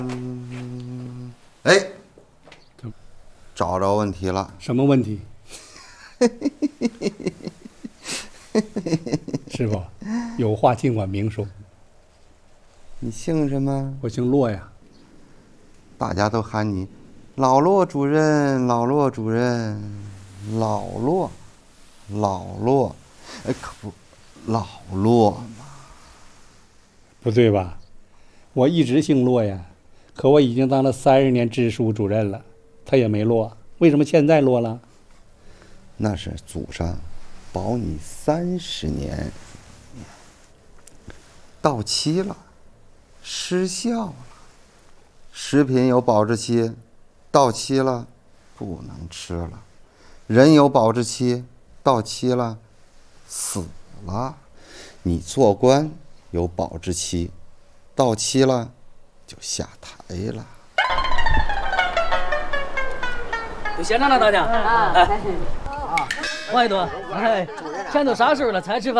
哎，找着问题了。 什么问题？师傅，有话尽管明说。 你姓什么？ 我姓骆呀。 大家都喊你老骆主任，老骆主任，老骆，老骆，哎，可不，老骆嘛。 不对吧？我一直姓骆呀，可我已经当了30年支书主任了，他也没落，为什么现在落了？ 那是祖上保你30年，到期了，失效了。食品有保质期，到期了不能吃了；人有保质期，到期了死了。你做官有保质期，到期了就下台了。 有县长了，大家。哎，王一多，哎，天都啥时候了才吃饭？